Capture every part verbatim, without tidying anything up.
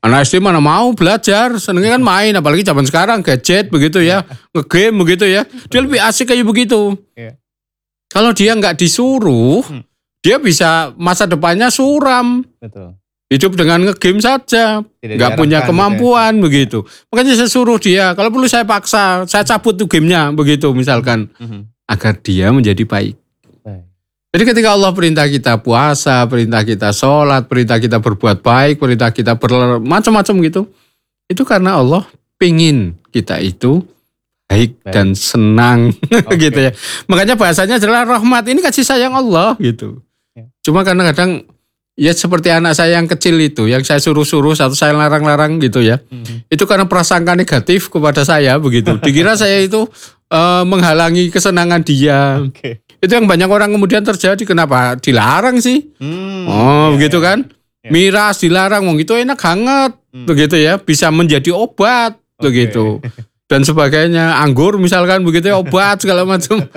Anak S D mana mau belajar, senengnya kan main, apalagi zaman sekarang gadget begitu ya, nge-game begitu ya. Dia lebih asik kayak begitu. Iya. Kalau dia nggak disuruh, Hmm. dia bisa masa depannya suram. Betul. Hidup dengan nge-game saja, Tidak nggak punya diarahkan kemampuan begitu. Makanya saya suruh dia, kalau perlu saya paksa, saya cabut tuh gamenya begitu misalkan, Mhm. agar dia menjadi baik. Baik. Jadi ketika Allah perintah kita puasa, perintah kita sholat, perintah kita berbuat baik, perintah kita bermacam-macam gitu, itu karena Allah pingin kita itu baik, Baik. dan senang Oke. gitu ya. Makanya bahasanya adalah rahmat, ini kasih sayang Allah gitu. Ya. Cuma kadang-kadang ya seperti anak saya yang kecil itu, yang saya suruh-suruh atau saya larang-larang gitu ya, Mhm. itu karena prasangka negatif kepada saya begitu. Dikira saya itu eh, menghalangi kesenangan dia. Oke. Itu yang banyak orang kemudian terjadi. Kenapa dilarang sih? Hmm, Oh iya, begitu iya. kan? Ya. Miras dilarang, wong itu enak hangat, Hmm. begitu ya, bisa menjadi obat, Oke. begitu. Dan sebagainya, anggur misalkan begitu ya, obat segala macam.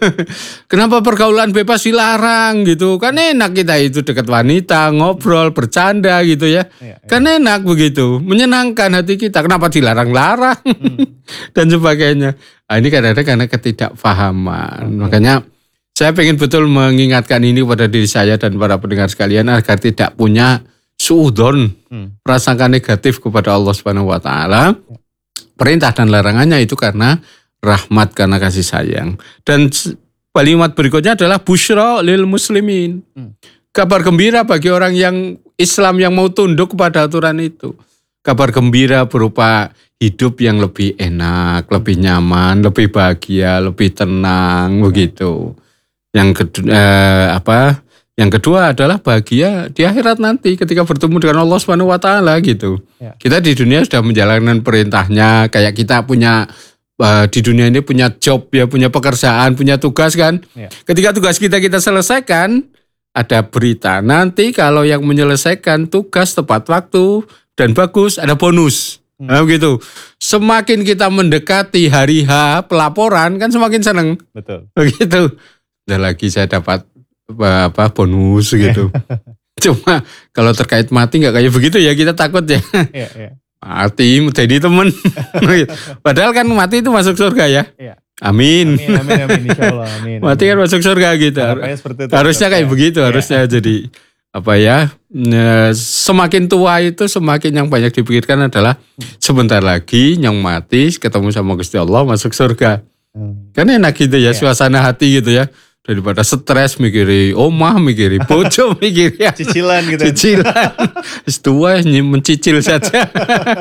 Kenapa pergaulan bebas dilarang gitu? Kan enak kita itu dekat wanita, ngobrol, bercanda gitu ya. Iya, iya. Kan enak begitu, menyenangkan hati kita. Kenapa dilarang-larang Hmm. dan sebagainya? Nah, ini kadang-kadang karena ketidakpahaman. Oke. Makanya saya pengen betul mengingatkan ini kepada diri saya dan para pendengar sekalian agar tidak punya suudzon, Hmm. prasangka negatif kepada Allah Subhanahu wa taala. Perintah dan larangannya itu karena rahmat, karena kasih sayang. Dan kalimat berikutnya adalah busyra lil muslimin. Hmm. Kabar gembira bagi orang yang Islam yang mau tunduk kepada aturan itu. Kabar gembira berupa hidup yang lebih enak, lebih nyaman, lebih bahagia, lebih tenang begitu. Yang kedua eh, apa? Yang kedua adalah bahagia di akhirat nanti ketika bertemu dengan Allah Subhanahu wa taala gitu. Ya. Kita di dunia sudah menjalankan perintahnya, kayak kita punya uh, di dunia ini punya job ya, punya pekerjaan, punya tugas kan. Ya. Ketika tugas kita kita selesaikan, ada berita nanti kalau yang menyelesaikan tugas tepat waktu dan bagus ada bonus. Hmm. Nah, begitu. Semakin kita mendekati hari H pelaporan kan semakin senang. Betul. Begitu. Udah lagi saya dapat apa, apa bonus gitu. Cuma kalau terkait mati nggak kayak begitu ya, kita takut ya. Iya, iya. Mati jadi temen. Padahal kan mati itu masuk surga ya. Iya. Amin. Amin, amin, amin, insya Allah, amin. Mati kan amin. masuk surga gitu. Harapannya seperti itu. Harusnya kayak Ya. begitu, Iya. harusnya jadi apa ya? eh, Semakin tua itu semakin yang banyak dipikirkan adalah sebentar lagi nyong mati ketemu sama Gusti Allah masuk surga. Hmm. Kan enak gitu ya, Iya. suasana hati gitu ya. Daripada stres mikiri omah, mikiri bojo, mikiri Cicilan gitu. cicilan. Wis tua ny- mencicil saja.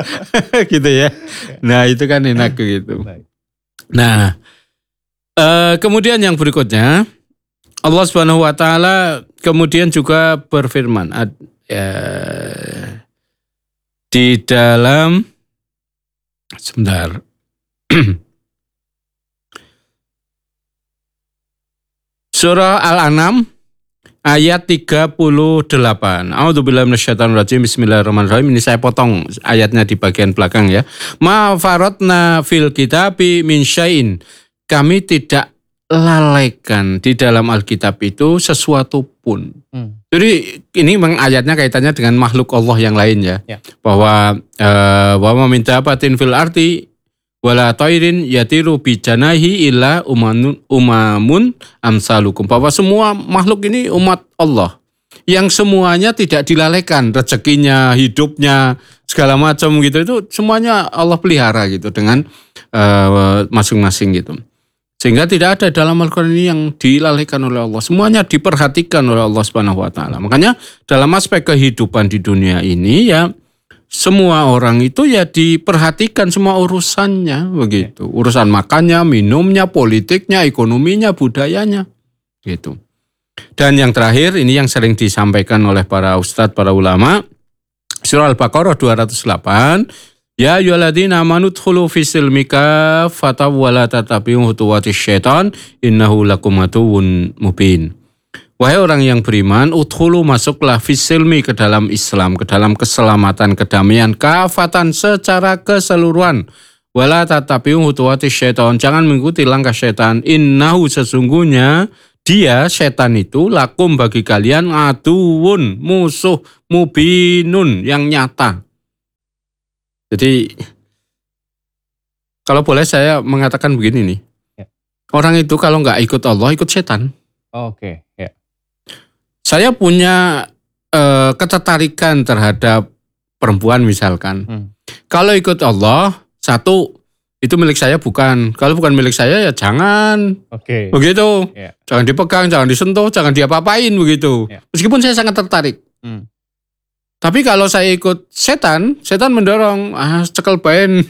Gitu ya. Nah, itu kan enak gitu. Baik. Nah, eh, kemudian yang berikutnya Allah Subhanahu wa taala kemudian juga berfirman ad- eh, di dalam sebentar. Surah Al-An'am ayat tiga puluh delapan. A'udzubillahi minasyaitonir rajim. Bismillahirrahmanirrahim. Ini saya potong ayatnya di bagian belakang ya. Ma faratna fil kitabi min syai'in. Kami tidak lalaikan di dalam Alkitab itu sesuatu pun. Hmm. Jadi ini memang ayatnya kaitannya dengan makhluk Allah yang lain ya. Ya. Bahwa eh, wa min dabatin fil ardi wala tairin yatiru bi janahi illa umanun umamun amsalukum. Bahwa semua makhluk ini umat Allah yang semuanya tidak dilalaikan, rezekinya, hidupnya, segala macam gitu, itu semuanya Allah pelihara gitu dengan uh, masing-masing gitu. Sehingga tidak ada dalam Al-Quran ini yang dilalaikan oleh Allah. Semuanya diperhatikan oleh Allah Subhanahu wa taala. Makanya dalam aspek kehidupan di dunia ini ya semua orang itu ya diperhatikan semua urusannya begitu. Urusan makannya, minumnya, politiknya, ekonominya, budayanya gitu. Dan yang terakhir ini yang sering disampaikan oleh para ustadz, para ulama, surah Al-Baqarah dua ratus delapan, ya ayyuhalladzina amanu dkhulu fis silmi kaffatan wa la tattabi'u khutuwatis syaitan innahu lakum aduwwun mubin. Wahai orang yang beriman, udkhulu masuklah fisilmi ke dalam Islam, ke dalam keselamatan, kedamaian, kafatan secara keseluruhan. Wala tatabi'u khutuwatis syaitan, jangan mengikuti langkah syaitan. Innahu sesungguhnya dia syaitan itu lakum bagi kalian aduun, musuh mubinun yang nyata. Jadi kalau boleh saya mengatakan begini nih. Ya. Orang itu kalau nggak ikut Allah, ikut setan. Oh, oke, okay. ya. Saya punya eh, ketertarikan terhadap perempuan misalkan. Hmm. Kalau ikut Allah, satu itu milik saya bukan. Kalau bukan milik saya ya jangan. Oke. Okay. Begitu. Ya. Jangan dipegang, jangan disentuh, jangan diapa-apain begitu. Ya. Meskipun saya sangat tertarik. Hmm. Tapi kalau saya ikut setan, setan mendorong, ah cekel bain.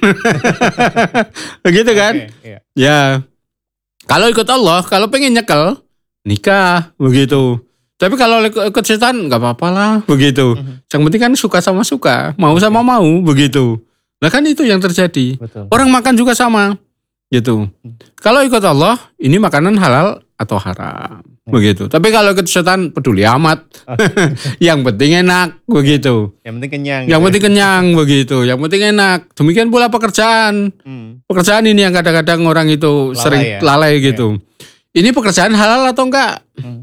Begitu kan? Okay. Ya. Ya. Kalau ikut Allah, kalau pengen nyekel, nikah, begitu. Tapi kalau ikut setan, nggak apa-apa lah, begitu. Mm-hmm. Yang penting kan suka sama suka, mau sama mau, begitu. Nah kan itu yang terjadi. Betul. Orang makan juga sama, gitu. Hmm. Kalau ikut Allah, ini makanan halal atau haram, hmm. begitu. Tapi kalau ikut setan, peduli amat. Okay. Yang penting enak, begitu. Yang penting kenyang. Yang gitu penting ya. kenyang, begitu. Yang penting enak. Demikian pula pekerjaan. Hmm. Pekerjaan ini yang kadang-kadang orang itu lalai sering ya? lalai gitu. Yeah. Ini pekerjaan halal atau enggak? Hmm.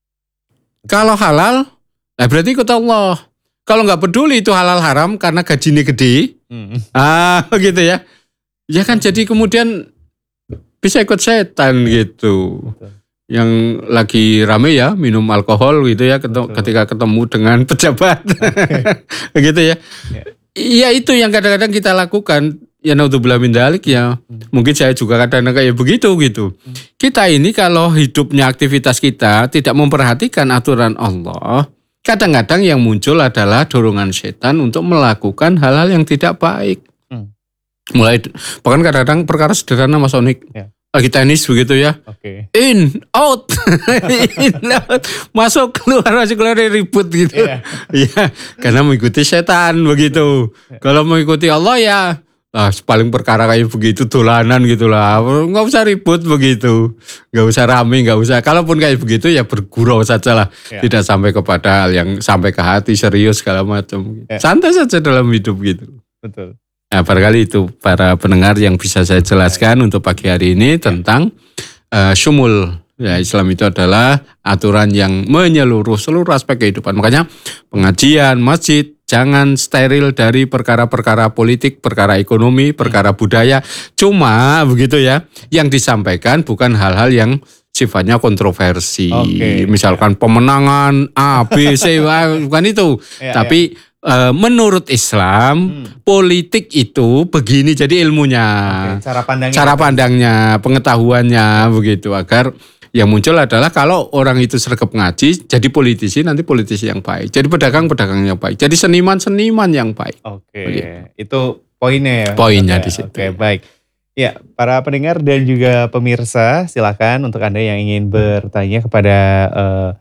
Kalau halal, nah berarti ikut Allah. Kalau nggak peduli itu halal haram karena gajinya gede, hmm. ah begitu ya. Ya kan jadi kemudian bisa ikut setan gitu. Betul. Yang lagi rame ya minum alkohol gitu ya ketemu, ketika ketemu dengan pejabat, okay. Begitu ya. Iya ya, itu yang kadang-kadang kita lakukan. Ya naudzubillah min dzalik ya. Hmm. Mungkin saya juga kadang-kadang kayak begitu gitu. Hmm. Kita ini kalau hidupnya aktivitas kita tidak memperhatikan aturan Allah, kadang-kadang yang muncul adalah dorongan setan untuk melakukan hal-hal yang tidak baik. Hmm. Mulai bahkan kadang-kadang perkara sederhana Mas Onik. Ya. Lagi tenis begitu ya. Okay. In, out. In, out. Masuk keluar, masuk keluar ribut gitu. Iya. Yeah. Ya, karena mengikuti setan begitu. Yeah. Kalau mengikuti Allah ya ah, paling perkara kayak begitu dolanan gitulah, nggak usah ribut begitu, nggak usah rame, nggak usah. Kalaupun kayak begitu ya bergurau saja lah, ya. Tidak sampai kepada hal yang sampai ke hati serius segala macam. Ya. Santai saja dalam hidup gitu. Betul. Nah barangkali itu para pendengar yang bisa saya jelaskan ya. Untuk pagi hari ini tentang uh, syumul. Ya Islam itu adalah aturan yang menyeluruh seluruh aspek kehidupan. Makanya pengajian, masjid, jangan steril dari perkara-perkara politik, perkara ekonomi, perkara budaya. Cuma begitu ya, yang disampaikan bukan hal-hal yang sifatnya kontroversi. Okay. Misalkan pemenangan A, B, C, bukan itu. Ya, Tapi ya. menurut Islam, hmm. politik itu begini jadi ilmunya. Okay. Cara pandangnya. Cara pandangnya, pengetahuannya begitu agar yang muncul adalah kalau orang itu sergap ngaji, jadi politisi nanti politisi yang baik, jadi pedagang-pedagang yang baik, jadi seniman-seniman yang baik. Oke, begitu. Itu poinnya ya. Poinnya di situ. Oke, baik. Ya, para pendengar dan juga pemirsa, silakan untuk Anda yang ingin bertanya kepada uh,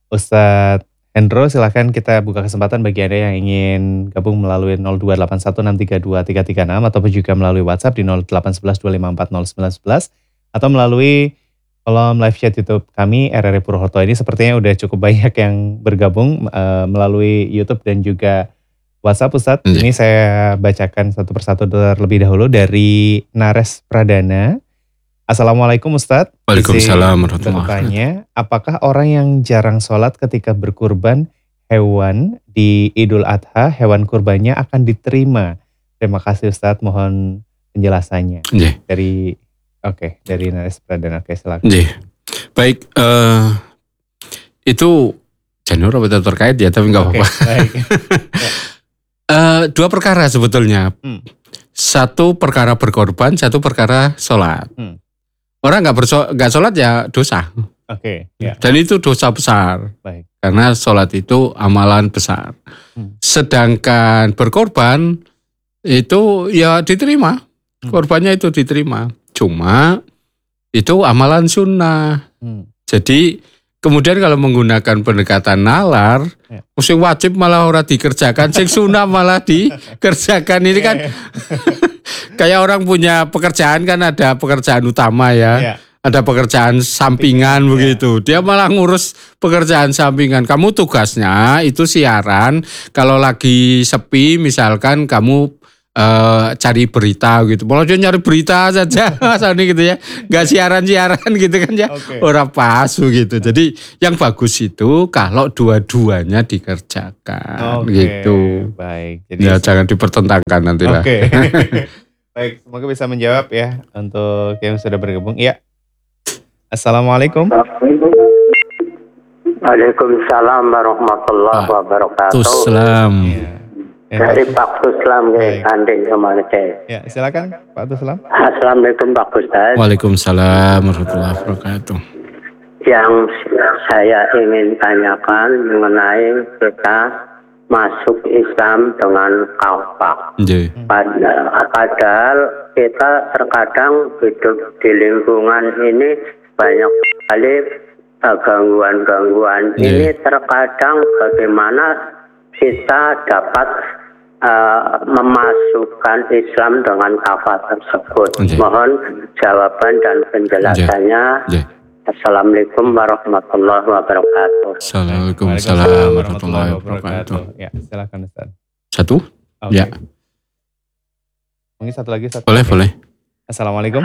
Ustadz Hendro, silakan kita buka kesempatan bagi Anda yang ingin gabung melalui nol dua delapan satu enam tiga dua tiga tiga enam ataupun juga melalui WhatsApp di nol delapan satu satu dua lima empat nol sembilan satu satu atau melalui kolom live chat YouTube kami R R I Purwokerto. Ini sepertinya udah cukup banyak yang bergabung uh, melalui YouTube dan juga WhatsApp Ustadz. Hmm. Ini saya bacakan satu persatu terlebih dahulu dari Nares Pradana. Assalamualaikum Ustadz. Waalaikumsalam warahmatullahi wabarakatuh. Apakah orang yang jarang sholat ketika berkurban hewan di Idul Adha, hewan kurbannya akan diterima? Terima kasih Ustadz, mohon penjelasannya. Yeah. Dari Oke, okay, dari Nares Pradana. Oke, okay, silakan. Yeah. Baik, uh, itu janur apa terkait ya, tapi nggak okay, apa-apa. Baik. uh, dua perkara sebetulnya. Hmm. Satu perkara berkorban, satu perkara sholat. Hmm. Orang nggak berso- nggak sholat ya dosa. Oke. Okay, yeah. Dan itu dosa besar. Baik. Karena sholat itu amalan besar. Hmm. Sedangkan berkorban itu ya diterima. Hmm. Korbannya itu diterima. Cuma itu amalan sunnah. Hmm. Jadi kemudian kalau menggunakan pendekatan nalar, ya. Sing wajib malah ora dikerjakan, sing sunnah malah dikerjakan. Ini kan kayak orang punya pekerjaan kan ada pekerjaan utama ya. ya. Ada pekerjaan sampingan ya. Begitu. Dia malah ngurus pekerjaan sampingan. Kamu tugasnya itu siaran. Kalau lagi sepi misalkan kamu uh, cari berita gitu. Malah dia nyari berita saja soalnya gitu ya. Gak siaran-siaran gitu kan ya. Okay. Orang pasu gitu. Jadi yang bagus itu kalau dua-duanya dikerjakan okay. gitu. Baik. Jadi ya jangan dipertentangkan nanti lah. Oke. Okay. Baik, semoga bisa menjawab ya untuk yang sudah bergabung. Iya. Assalamualaikum. Waalaikumsalam warahmatullahi wabarakatuh. Tuslam. Ya. Ya, dari Pak Tuslam ke Anding kemana saya? Ya, silakan Pak Tuslam. Assalamualaikum Pak Ustaz. Waalaikumsalam warahmatullahi wabarakatuh. Yang saya ingin tanyakan mengenai kita masuk Islam dengan kafah. Yeah. Padahal, padahal kita terkadang hidup di lingkungan ini banyak sekali gangguan-gangguan. Yeah. Ini terkadang bagaimana kita dapat uh, memasukkan Islam dengan kafah tersebut. Yeah. Mohon jawaban dan penjelasannya. Yeah. Yeah. Assalamualaikum warahmatullahi wabarakatuh. Assalamualaikum warahmatullahi wabarakatuh. Ya, silakan Ustaz. Satu? Okay. Ya. Mungkin satu lagi Ustaz. Boleh, boleh. Assalamualaikum.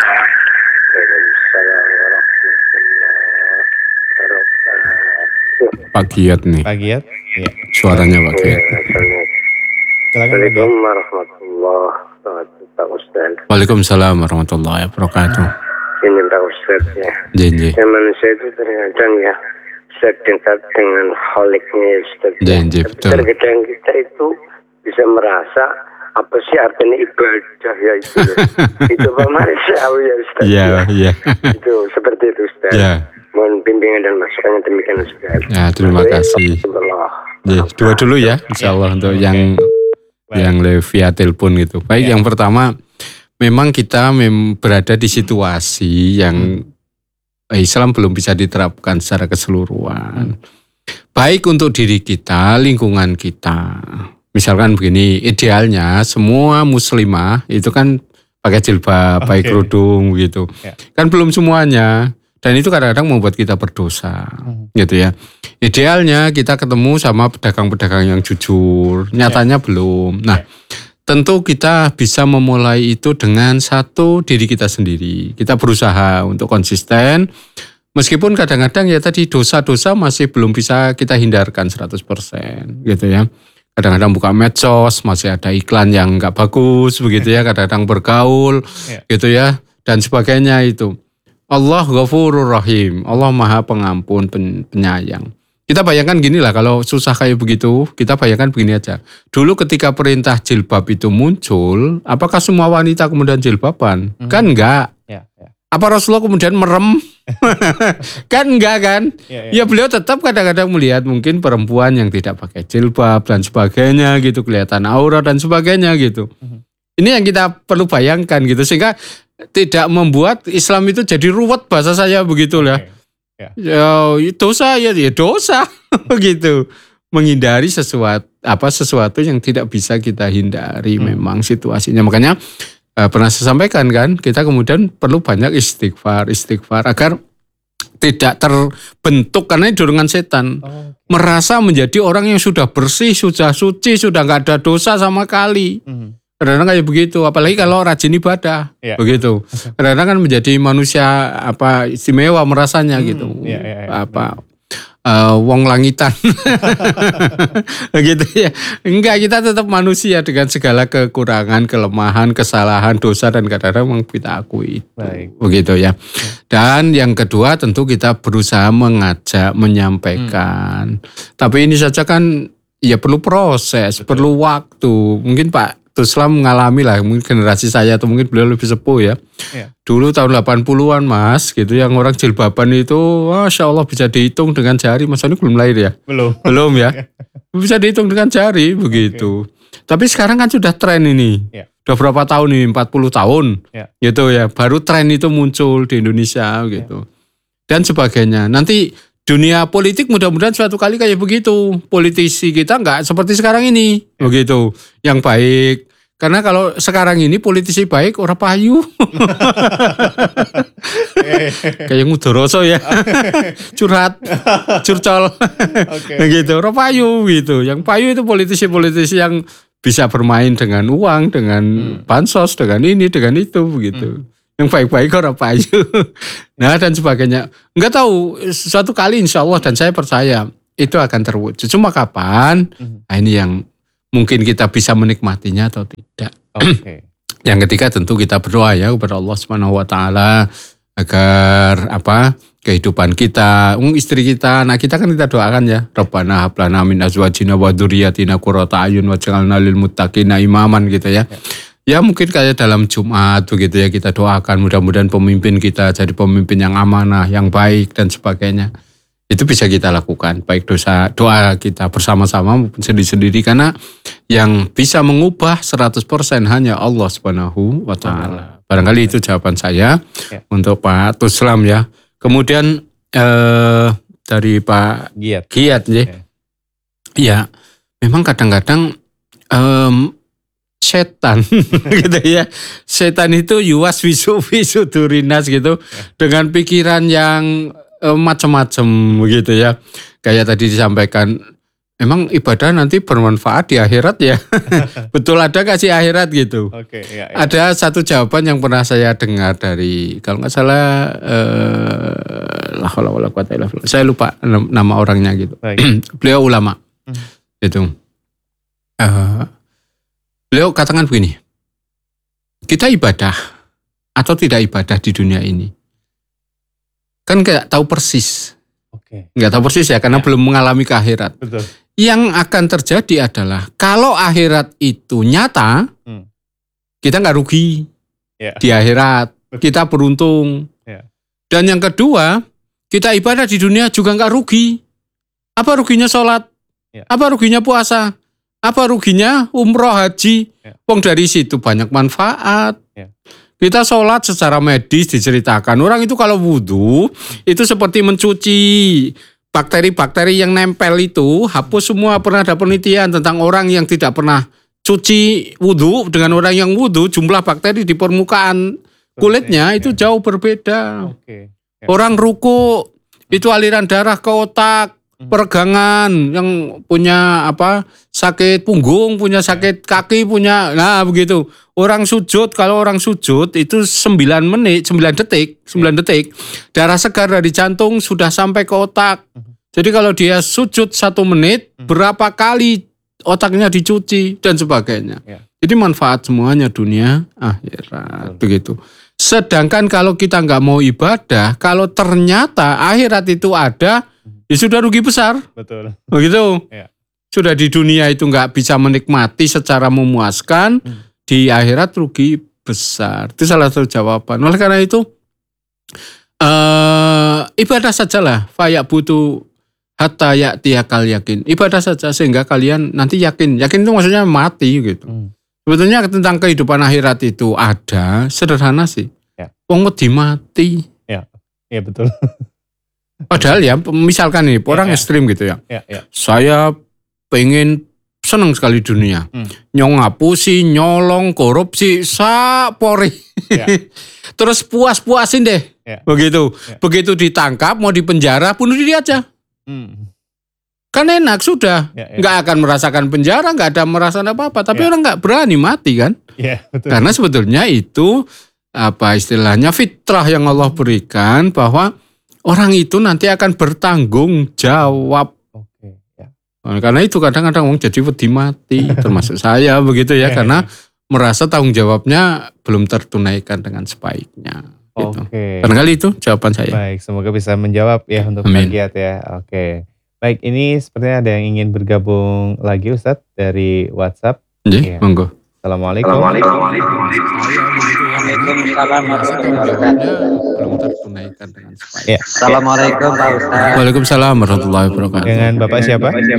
Pak Giat nih. Pak Giat. Ya. Suaranya Pak Giat. Assalamualaikum warahmatullahi wabarakatuh Pak Ustaz. Waalaikumsalam warahmatullahi wabarakatuh. Ini Pak Ustaz ya. Janji. Ya, manusia itu terkadang ya setingkat dengan holiknya ya Ustaz. Janji, betul. Terkadang kita itu bisa merasa apa sih artinya ibadah ya itu ya. Itu Pak Marsyawi ya Ustaz. Iya, iya. Itu seperti itu Ustaz. Ya. Mohon bimbingan dan masukannya demikian Ustaz. Ya, terima kasih. Ya, dua dulu ya, insya Allah untuk yang yang via telepon gitu. Baik, yang pertama, memang kita mem berada di situasi yang Islam belum bisa diterapkan secara keseluruhan. Baik untuk diri kita, lingkungan kita. Misalkan begini, idealnya semua muslimah itu kan pakai jilbab, pakai kerudung gitu. Ya. Kan belum semuanya. Dan itu kadang-kadang membuat kita berdosa, hmm. gitu ya. Idealnya kita ketemu sama pedagang-pedagang yang jujur, nyatanya ya. belum. Nah, ya. tentu kita bisa memulai itu dengan satu diri kita sendiri. Kita berusaha untuk konsisten, meskipun kadang-kadang ya tadi dosa-dosa masih belum bisa kita hindarkan seratus persen, gitu ya. Kadang-kadang buka medsos, masih ada iklan yang nggak bagus, begitu ya. Kadang-kadang bergaul, ya. gitu ya, dan sebagainya itu. Allah Ghafurur Rahim, Allah Maha Pengampun, Penyayang. Kita bayangkan gini lah, kalau susah kayak begitu, kita bayangkan begini aja. Dulu ketika perintah jilbab itu muncul, apakah semua wanita kemudian jilbaban? Mm-hmm. Kan enggak. Ya, ya. Apa Rasulullah kemudian merem? Kan enggak kan? Ya, ya. ya beliau tetap kadang-kadang melihat mungkin perempuan yang tidak pakai jilbab dan sebagainya gitu, kelihatan aurat dan sebagainya gitu. Mm-hmm. Ini yang kita perlu bayangkan gitu, sehingga tidak membuat Islam itu jadi ruwet, bahasa saya begitu lah. Okay. Yeah. Ya dosa ya, ya dosa begitu. Menghindari sesuatu apa sesuatu yang tidak bisa kita hindari, hmm. memang situasinya. Makanya eh, pernah saya sampaikan kan, kita kemudian perlu banyak istighfar, istighfar agar tidak terbentuk karena dorongan setan. Oh. Merasa menjadi orang yang sudah bersih, sudah suci, sudah nggak ada dosa sama kali. Hmm. Kadang-kadang kayak begitu, apalagi kalau rajin ibadah, ya. begitu. Kadang-kadang kan menjadi manusia apa istimewa merasanya hmm, gitu, ya, ya, ya. apa uh, wong langitan, gitu ya. Enggak, kita tetap manusia dengan segala kekurangan, kelemahan, kesalahan, dosa dan kadang-kadang memang kita akui, Baik. begitu ya. Dan yang kedua tentu kita berusaha mengajak, menyampaikan. Hmm. Tapi ini saja kan ya perlu proses, Betul. perlu waktu. Mungkin Pak Tuslam mengalami lah, mungkin generasi saya atau mungkin beliau lebih sepuh ya. ya. Dulu tahun delapan puluhan mas, gitu yang orang jilbaban itu, Masya Allah bisa dihitung dengan jari. Mas ini belum lahir ya? Belum. Belum ya? Bisa dihitung dengan jari, begitu. Okay. Tapi sekarang kan sudah tren ini. Ya. Udah berapa tahun ini? empat puluh tahun. Ya. Gitu ya, baru tren itu muncul di Indonesia gitu. Ya. Dan sebagainya. Nanti dunia politik mudah-mudahan suatu kali kayak begitu. Politisi kita enggak seperti sekarang ini. Ya. Begitu. Yang baik. Karena kalau sekarang ini politisi baik orang payu. Kayak Ngudoroso ya. Curhat. Curcol. Okay. Gitu. Orang payu gitu. Yang payu itu politisi-politisi yang bisa bermain dengan uang, dengan hmm. bansos, dengan ini, dengan itu begitu. Hmm. Yang baik-baik orang payu. Nah dan sebagainya. Enggak tahu, suatu kali insya Allah dan saya percaya itu akan terwujud. Cuma kapan? Hmm. Nah ini yang mungkin kita bisa menikmatinya atau tidak. Okay. Yang ketiga tentu kita berdoa ya kepada Allah Subhanahu wa taala agar apa? Kehidupan kita, istri kita, anak kita kan kita doakan ya. Rabbana hab lana min azwajina wa dzurriyyatina qurrata a'yun waj'alna lil muttaqina imaman gitu ya. Ya mungkin kayak dalam Jumat begitu ya kita doakan mudah-mudahan pemimpin kita jadi pemimpin yang amanah, yang baik dan sebagainya. Itu bisa kita lakukan baik dosa doa kita bersama-sama maupun sendiri-sendiri karena yang bisa mengubah seratus persen hanya Allah Subhanahu wa taala. Barangkali itu jawaban saya ya. Untuk Pak Tuslam ya. Kemudian eh, dari Pak Giat, Giat ya. Okay. Ya, memang kadang-kadang um, setan gitu ya. Setan itu yuwas wisu wisu turinas gitu yeah. Dengan pikiran yang um, macam-macam begitu ya. Kayak tadi disampaikan, memang ibadah nanti bermanfaat di akhirat ya. Betul ada kasih akhirat gitu. Okay, ya, ya. Ada satu jawaban yang pernah saya dengar dari kalau nggak salah eh, uh, saya lupa nama orangnya gitu. Beliau ulama. Hmm. Itu. Uh, beliau katakan begini. Kita ibadah atau tidak ibadah di dunia ini. Kan nggak tahu persis. Oke. Nggak tahu persis ya karena ya. Belum mengalami ke akhirat. Betul. Yang akan terjadi adalah kalau akhirat itu nyata, hmm. kita nggak rugi ya. Di akhirat, betul. Kita beruntung. Ya. Dan yang kedua, kita ibadah di dunia juga nggak rugi. Apa ruginya sholat? Ya. Apa ruginya puasa? Apa ruginya umroh haji? Ya. Wong dari situ banyak manfaat. Ya. Kita sholat secara medis diceritakan. Orang itu kalau wudhu, itu seperti mencuci bakteri-bakteri yang nempel itu. Hapus semua. Pernah ada penelitian tentang orang yang tidak pernah cuci wudhu dengan orang yang wudhu. Jumlah bakteri di permukaan kulitnya itu jauh berbeda. Orang ruku, itu aliran darah ke otak. Peregangan yang punya apa sakit punggung, punya sakit kaki, punya nah begitu. Orang sujud, kalau orang sujud itu sembilan menit, sembilan detik, sembilan detik. Darah segar dari jantung sudah sampai ke otak. Jadi kalau dia sujud satu menit, berapa kali otaknya dicuci dan sebagainya. Jadi manfaat semuanya dunia akhirat begitu. Sedangkan kalau kita nggak mau ibadah, kalau ternyata akhirat itu ada, ya sudah rugi besar. Betul. Begitu. Ya. Sudah di dunia itu nggak bisa menikmati secara memuaskan, hmm. di akhirat rugi besar. Itu salah satu jawaban. Oleh karena itu, uh, ibadah sajalah. Fayak butuh hatta ya'tiyakal yakin. Ibadah saja sehingga kalian nanti yakin. Yakin itu maksudnya mati gitu. Hmm. Sebetulnya tentang kehidupan akhirat itu ada, sederhana sih. Ya. Wong wedi mati. Ya, ya betul. Padahal ya, misalkan nih, orang ya, ekstrim gitu ya. Ya, ya. Saya pengen seneng sekali dunia. Hmm. Nyong ngapusi, nyolong, korupsi, sapori. Ya. Terus puas-puasin deh. Ya. Begitu. Ya. Begitu ditangkap, mau dipenjara, bunuh diri aja. Hmm. Kan enak, sudah. Ya, ya. Nggak akan merasakan penjara, nggak ada merasakan apa-apa. Tapi ya. Orang nggak berani mati kan. Ya, betul. Karena sebetulnya itu, apa istilahnya, fitrah yang Allah berikan bahwa orang itu nanti akan bertanggung jawab. Oke, ya. Karena itu kadang-kadang orang jadi wedi mati, termasuk saya begitu ya, karena merasa tanggung jawabnya belum tertunaikan dengan sebaiknya. Gitu. Oke. Barangkali itu jawaban saya. Baik, semoga bisa menjawab ya untuk Pak Giat ya. Oke. Baik, ini sepertinya ada yang ingin bergabung lagi Ustadz dari WhatsApp. Iya, ya. Monggo. Assalamualaikum. Assalamualaikum. Belum tertunaikan dengan sebaik. Ya. Assalamualaikum Pak Ustaz. Waalaikumsalam warahmatullahi wabarakatuh. Dengan Bapak siapa? Bapak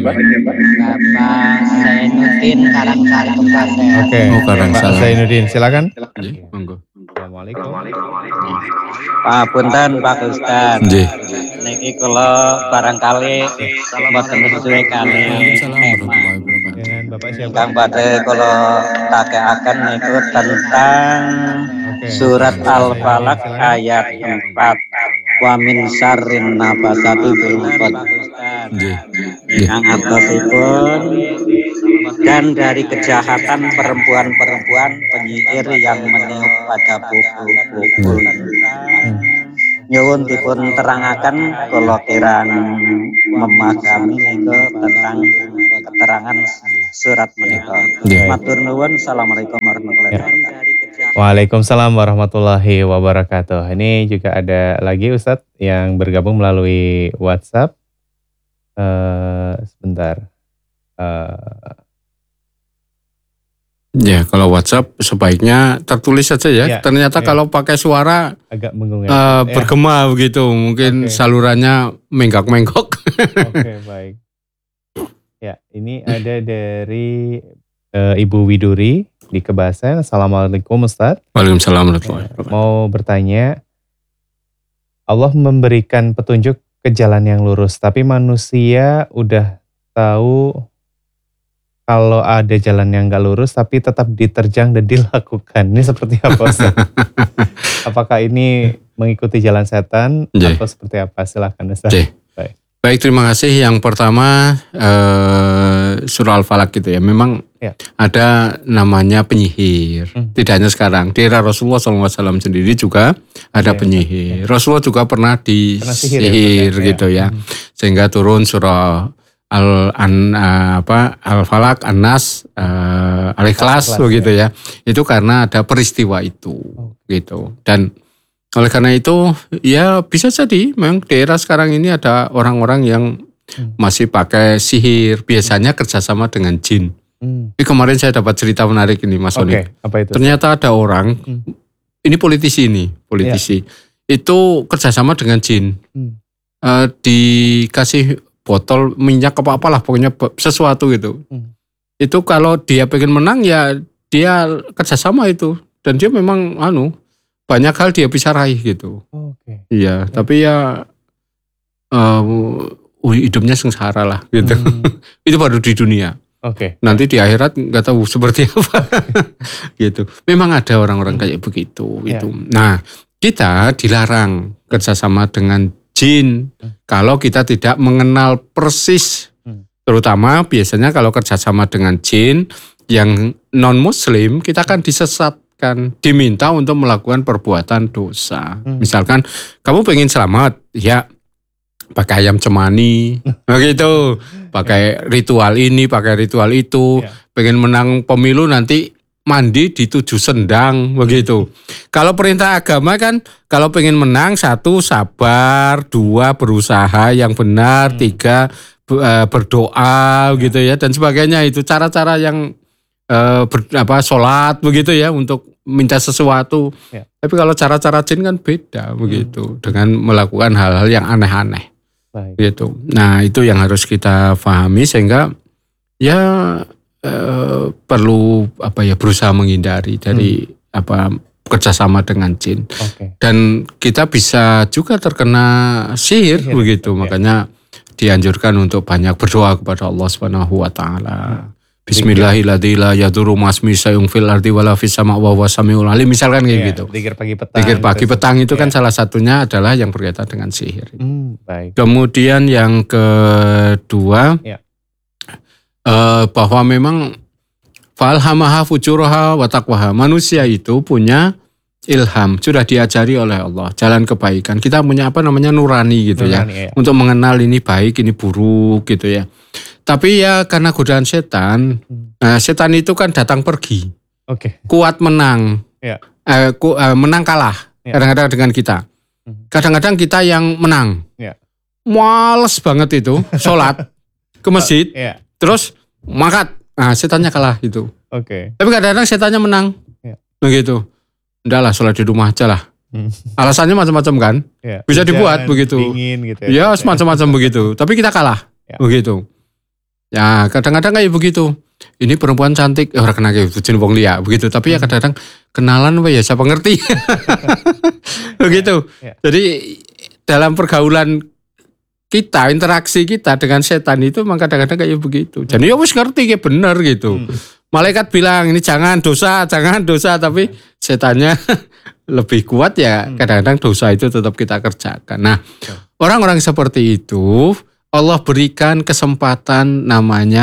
Zainuddin Karangsari Kepaten. Oke. Oh, Karangsari. Pak Zainuddin, silakan. Iya, monggo. Assalamualaikum. Pak Punten Pak Ustaz. Nggih. Niki kula barangkali mboten sesuai kali. Dengan Bapak siapa? Kang badhe kula takeaken niku tentang surat Al-Falaq ayat empat. Wa min syarrin nafasati fil uqad. Nggih. Kang artosipun dan dari kejahatan perempuan-perempuan penyihir yang meniup pada pukul-pukul. Nyuwun dipun terangaken kula kirang memahami niku tentang keterangan surat menika. Matur nuwun. Assalamualaikum warahmatullahi wabarakatuh. Waalaikumsalam warahmatullahi wabarakatuh. Ini juga ada lagi Ustadz yang bergabung melalui WhatsApp. Uh, sebentar. Uh, Ya, kalau WhatsApp sebaiknya tertulis saja ya. Ya, Ternyata ya. kalau pakai suara agak bingung ya. uh, Ya. bergema begitu, mungkin Oke. salurannya menggak-menggok. Oke, baik. Ya, ini ada dari uh, Ibu Widuri di Kebasen. Assalamualaikum Ustadz. Waalaikumsalam warahmatullahi wabarakatuh. Mau bertanya, Allah memberikan petunjuk ke jalan yang lurus, tapi manusia udah tahu kalau ada jalan yang gak lurus, tapi tetap diterjang dan dilakukan. Ini seperti apa Ustaz? Apakah ini mengikuti jalan setan Jee. atau seperti apa? Silahkan Ustaz. Jee. Baik. Baik, terima kasih. Yang pertama eh, surah Al-Falaq gitu ya. Memang Ya. ada namanya penyihir. Hmm. Tidak hanya sekarang. Di era Rasulullah shallallahu alaihi wasallam sendiri juga ada Ya, penyihir. ya. Rasulullah juga pernah Pernah sihir ya, disihir Ustaz, ya? gitu ya. Hmm. Sehingga turun surah al an uh, apa Al-Falaq, An-Nas, uh, Al-Ikhlas Al-Ikhlas, begitu ya. Itu karena ada peristiwa itu Oh. gitu. Dan oleh karena itu ya bisa jadi memang di era sekarang ini ada orang-orang yang Hmm. masih pakai sihir, biasanya kerjasama dengan jin. Hmm. Ini kemarin saya dapat cerita menarik ini Mas Oke, Onik. apa itu? Ternyata ada orang, Hmm. ini politisi ini, politisi. Itu kerjasama dengan jin. Hmm. Eh, dikasih botol minyak apa apalah pokoknya sesuatu gitu. Hmm. Itu kalau dia pengen menang ya dia kerjasama itu. Dan dia memang anu banyak hal dia bisa raih gitu. Oh, Oke. Iya, tapi ya uh, hidupnya sengsara lah gitu. Hmm. Itu baru di dunia. Oke. Nanti di akhirat nggak tahu seperti apa. Gitu. Memang ada orang-orang kayak begitu Ya. gitu. Nah, kita dilarang kerjasama dengan jin kalau kita tidak mengenal persis. Hmm. Terutama biasanya kalau kerjasama dengan jin yang non muslim, kita akan disesatkan, diminta untuk melakukan perbuatan dosa. Hmm. Misalkan kamu pengen selamat, ya pakai ayam cemani, begitu, pakai ritual ini, pakai ritual itu, Ya. pengen menang pemilu nanti mandi di tujuh sendang, begitu. Kalau perintah agama kan, kalau pengen menang satu sabar, dua berusaha yang benar, Hmm. tiga be- eh, berdoa, gitu ya, dan sebagainya itu cara-cara yang eh, ber, apa sholat begitu ya untuk minta sesuatu. Ya. Tapi kalau cara-cara jin kan beda begitu dengan melakukan hal-hal yang aneh-aneh. Baik. Gitu. Nah itu yang harus kita pahami sehingga ya eh, perlu apa ya berusaha menghindari dari apa kerjasama dengan jin. Oke. Dan kita bisa juga terkena sihir, Sihir, begitu. ya. Makanya dianjurkan untuk banyak berdoa kepada Allah Subhanahu wa taala. Bismillahirrahmanirrahim. Yaduru masmi sayung fil ardi wala fis sama wa huwa samiul alim, misalkan kayak Ya, gitu. Zikir pagi petang. Pikir pagi terus- petang itu kan ya. salah satunya adalah yang berkaitan dengan sihir. Hmm, baik. Kemudian yang kedua, Ya. eh, bahwa memang falhamaha fujuraha wa taqwaha. Manusia itu punya ilham, sudah diajari oleh Allah jalan kebaikan. Kita punya apa namanya nurani gitu ya, Nurani, ya. untuk mengenal ini baik, ini buruk gitu ya. Tapi ya karena godaan setan, Hmm. nah, setan itu kan datang pergi, Oke. kuat menang, Ya. eh, ku- eh, menang kalah. Ya. Kadang-kadang dengan kita, Hmm. kadang-kadang kita yang menang. Ya. Males banget itu sholat ke masjid, Ya. terus makat, nah setannya kalah gitu. Oke. Tapi kadang-kadang setannya menang, Ya. begitu. Udah lah sholat di rumah aja lah. Hmm. Alasannya macam-macam kan, Ya. Bisa dibuat Hujan, begitu. Dingin gitu ya semacam-macam begitu. Tapi kita kalah, Ya. begitu. Ya kadang-kadang kayak begitu. Ini perempuan cantik, eh, orang kena kayak bucin wong liya, begitu. Tapi ya Hmm. kadang-kadang kenalan apa ya siapa ngerti, begitu. Ya. Jadi dalam pergaulan kita, interaksi kita dengan setan itu memang kadang-kadang kayak begitu. Jadi ya wis ngerti kayak bener gitu. Hmm. Malaikat bilang ini jangan dosa, jangan dosa, tapi setannya lebih kuat ya. Hmm. Kadang-kadang dosa itu tetap kita kerjakan. Nah, orang-orang seperti itu Allah berikan kesempatan namanya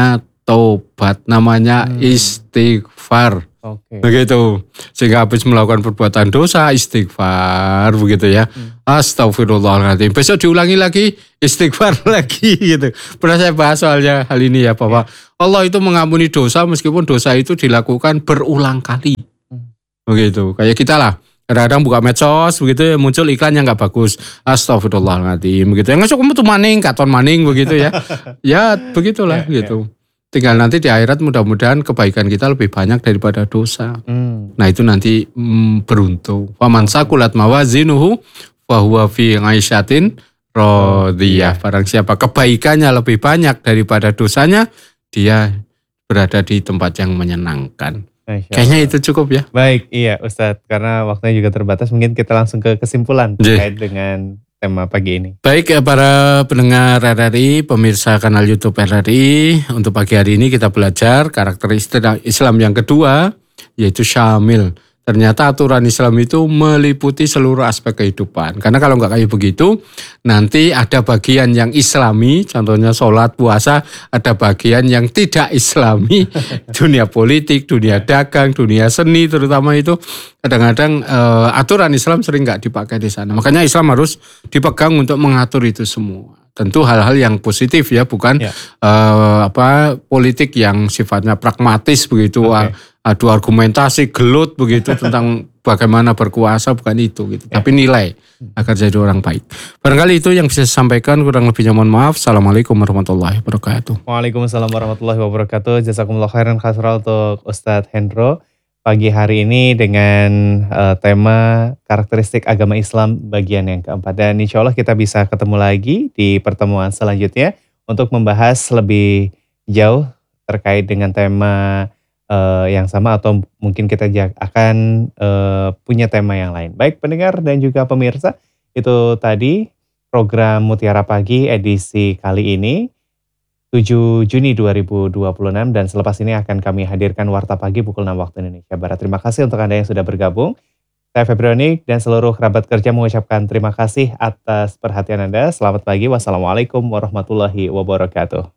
tobat, namanya Hmm. istighfar. Oke. Begitu. Sehingga habis melakukan perbuatan dosa, istighfar begitu ya. Hmm. Astagfirullahaladzim. Besok diulangi lagi, istighfar lagi gitu. Pernah saya bahas soalnya hal ini ya, bahwa Allah itu mengampuni dosa meskipun dosa itu dilakukan berulang kali. Hmm. Begitu. Kayak kita lah. Kadang-kadang buka medsos begitu muncul iklan yang nggak bagus. Astagfirullahaladzim begitu. Yang ngasih kamu tuh maning, katon maning begitu ya. Ya begitulah Ya, gitu. Tinggal nanti di akhirat mudah-mudahan kebaikan kita lebih banyak daripada dosa. Hmm. Nah itu nanti mm, beruntung. Faman sakulat mawazinuhu fahuwa fi ngaisyatin radiyah. Barang siapa kebaikannya lebih banyak daripada dosanya, dia berada di tempat yang menyenangkan. Masya Kayaknya Allah. itu cukup ya. Baik, iya Ustadz. Karena waktunya juga terbatas, mungkin kita langsung ke kesimpulan Iya. terkait dengan tema pagi ini. Baik ya para pendengar R R I, pemirsa kanal YouTube R R I, untuk pagi hari ini kita belajar karakteristik Islam yang kedua, yaitu syamil. Ternyata aturan Islam itu meliputi seluruh aspek kehidupan. Karena kalau nggak kayak begitu, nanti ada bagian yang Islami, contohnya sholat, puasa, ada bagian yang tidak Islami, dunia politik, dunia dagang, dunia seni, terutama itu kadang-kadang eh, aturan Islam sering nggak dipakai di sana. Makanya Islam harus dipegang untuk mengatur itu semua. Tentu hal-hal yang positif ya, bukan Ya. eh, apa politik yang sifatnya pragmatis begitu. Oke. Adu argumentasi gelut begitu tentang bagaimana berkuasa, bukan itu gitu. Tapi nilai agar jadi orang baik. Barangkali itu yang bisa saya sampaikan, kurang lebihnya mohon maaf. Assalamualaikum warahmatullahi wabarakatuh. Waalaikumsalam warahmatullahi wabarakatuh. Jazakumullah khairan khasra untuk Ustadz Hendro pagi hari ini dengan eh, tema karakteristik agama Islam bagian yang keempat. Dan insya Allah kita bisa ketemu lagi di pertemuan selanjutnya untuk membahas lebih jauh terkait dengan tema Uh, yang sama atau mungkin kita akan uh, punya tema yang lain. Baik pendengar dan juga pemirsa, itu tadi program Mutiara Pagi edisi kali ini tujuh Juni dua ribu dua puluh enam, dan selepas ini akan kami hadirkan Warta Pagi pukul enam waktu Indonesia Barat. Terima kasih untuk Anda yang sudah bergabung. Saya Febrionik dan seluruh kerabat kerja mengucapkan terima kasih atas perhatian Anda. Selamat pagi. Wassalamualaikum warahmatullahi wabarakatuh.